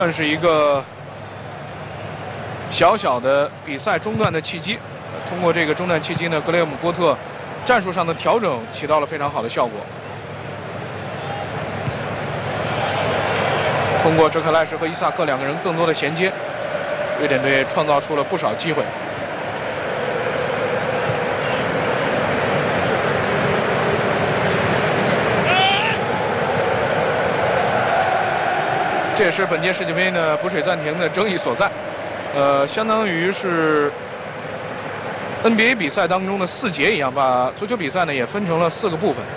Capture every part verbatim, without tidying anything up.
算是一个小小的比赛中断的契机。通过这个中断契机呢，格雷厄姆·波特战术上的调整起到了非常好的效果。通过哲凯赖什和伊萨克两个人更多的衔接，瑞典队创造出了不少机会。 这也是本届世界杯呢补水暂停的争议所在，呃，相当于是 N B A 比赛当中的四节一样，把足球比赛呢也分成了四个部分。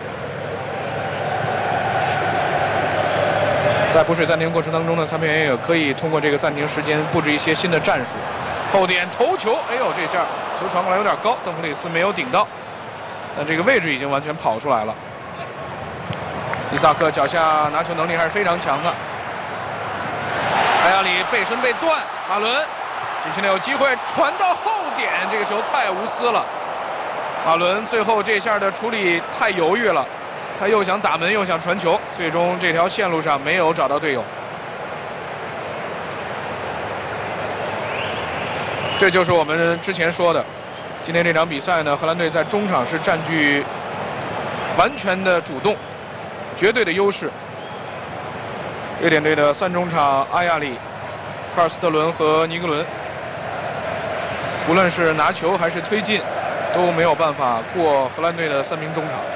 在补水暂停过程当中呢，裁判员也可以通过这个暂停时间布置一些新的战术。后点头球，哎呦，这下球传过来有点高，邓弗里斯没有顶到，但这个位置已经完全跑出来了。伊萨克脚下拿球能力还是非常强的。 埃亚里背身被断，马伦禁区内有机会传到后点，这个球太无私了。马伦最后这下的处理太犹豫了，他又想打门又想传球，最终这条线路上没有找到队友。这就是我们之前说的，今天这场比赛呢，荷兰队在中场是占据完全的主动，绝对的优势。 瑞典队的三中场阿亚里、科尔斯特伦和尼格伦，无论是拿球还是推进，都没有办法过荷兰队的三名中场。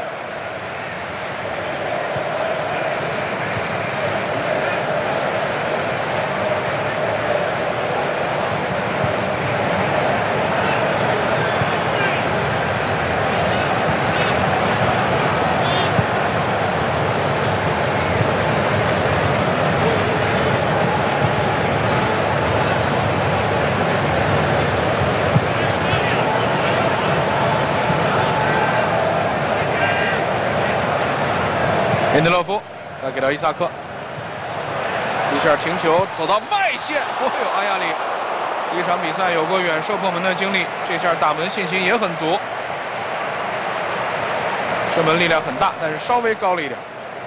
林德勒夫再给到伊萨克，一下停球走到外线，哦呦，阿亚里第一场比赛有过远射破门的经历，这下打门信心也很足，射门力量很大，但是稍微高了一点。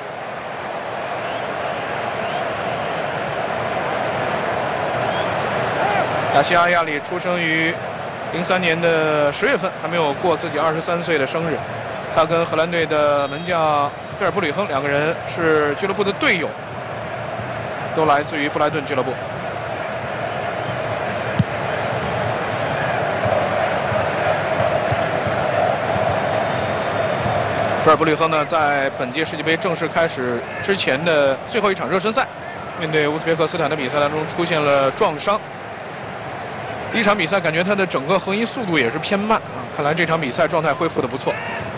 亚西阿亚里出生于零三年的十月份，还没有过自己二十三岁的生日。他跟荷兰队的门将 菲尔布吕亨两个人是俱乐部的队友，都来自于布莱顿俱乐部。菲尔布吕亨呢，在本届世界杯正式开始之前的最后一场热身赛，面对乌兹别克斯坦的比赛当中出现了撞伤。第一场比赛感觉他的整个横移速度也是偏慢啊，看来这场比赛状态恢复的不错。